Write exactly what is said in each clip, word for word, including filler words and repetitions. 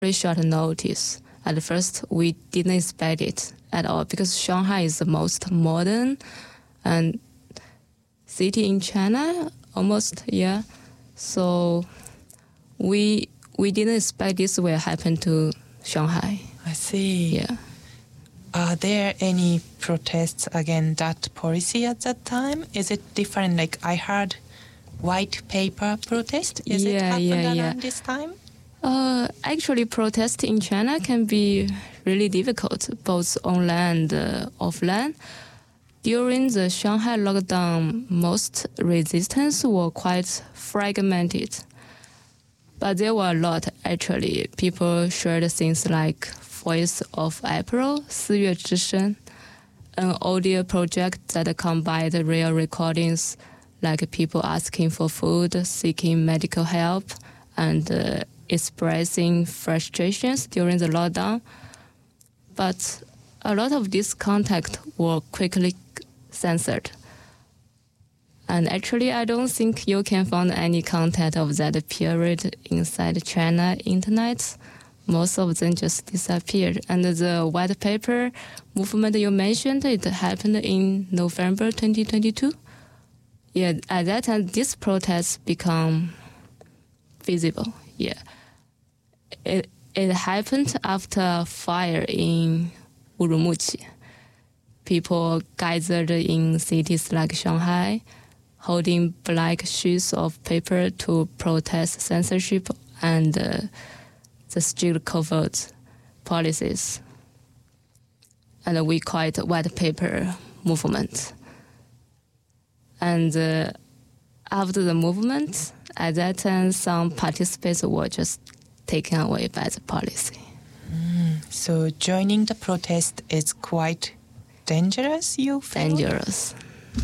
very short notice. At first, we didn't expect it at all because Shanghai is the most modern and city in China, almost, yeah. So we we didn't expect this will happen to Shanghai. I see. Yeah. Are there any protests against that policy at that time? Is it different? Like I heard white paper protest. Is yeah, it happened yeah, around yeah. this time? Uh, actually, protest in China can be really difficult, both online and uh, offline. During the Shanghai lockdown, most resistance were quite fragmented. But there were a lot, actually. People shared things like Voice of April, 四月之声, an audio project that combined real recordings, like people asking for food, seeking medical help, and uh, expressing frustrations during the lockdown. But a lot of this content were quickly censored. And actually, I don't think you can find any content of that period inside China internet. Most of them just disappeared. And the white paper movement you mentioned, it happened in November twenty twenty-two. Yeah, at that time, this protest become visible. Yeah, it it happened after a fire in Urumqi. People gathered in cities like Shanghai, holding black sheets of paper to protest censorship and uh, the strict COVID policies. And we call it white paper movement. And uh, after the movement, at that time, some participants were just taken away by the policy. Mm, so joining the protest is quite dangerous, you feel? Dangerous.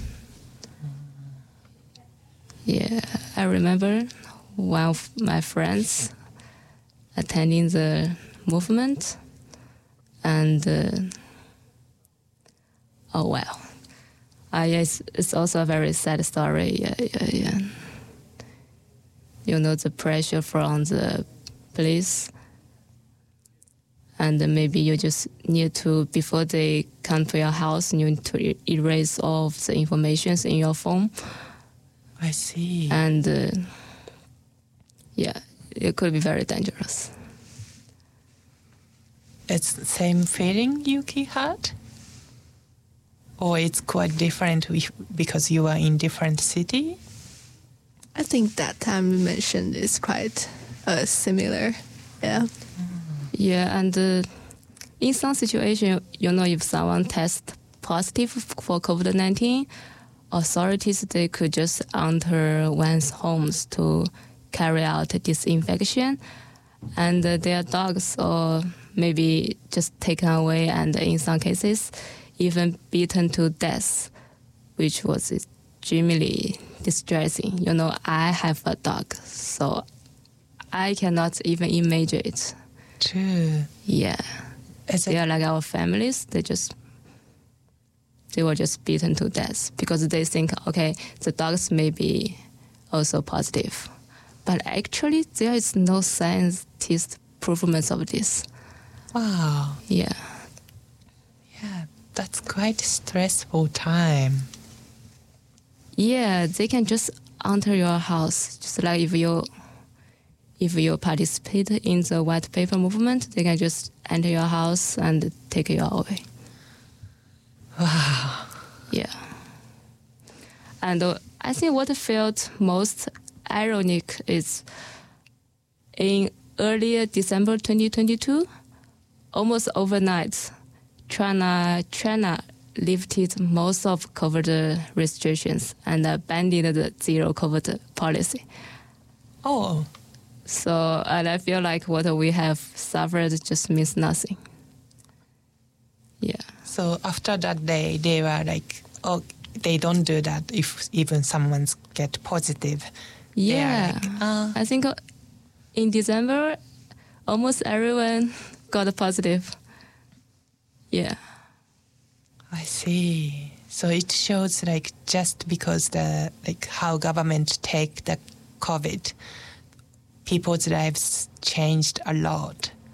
Yeah, I remember one of my friends attending the movement, and uh, oh well, uh, yeah, it's, it's also a very sad story. Yeah, yeah, yeah. You know, the pressure from the police, and maybe you just need to, before they come to your house, you need to e- erase all of the information in your phone. I see. And uh, yeah, it could be very dangerous. It's the same feeling Yuki had? Or it's quite different because you are in different city? I think that time you mentioned is quite uh, similar. Yeah. Yeah, and uh, in some situation, you know, if someone tests positive for COVID nineteen, authorities, they could just enter one's homes to carry out disinfection, and uh, their dogs or maybe just taken away, and in some cases even beaten to death, which was extremely distressing. You know, I have a dog, so I cannot even imagine it. True. Yeah. Is they it- are like our families. They just they were just beaten to death because they think, okay, the dogs may be also positive. But actually, there is no scientific proof of this. Wow. Yeah. Yeah, that's quite stressful time. Yeah, they can just enter your house. Just like if you if you participate in the white paper movement, they can just enter your house and take you away. Wow. Yeah. And uh, I think what felt most ironic is in early December twenty twenty-two, almost overnight, China, China lifted most of COVID restrictions and abandoned the zero COVID policy. Oh. So, and I feel like what we have suffered just means nothing. Yeah. So after that day, they were like, oh, they don't do that if even someone's get positive. They are Yeah. like, uh, I think in December, almost everyone got positive. Yeah. I see. So it shows like just because the like how government take the COVID, people's lives changed a lot.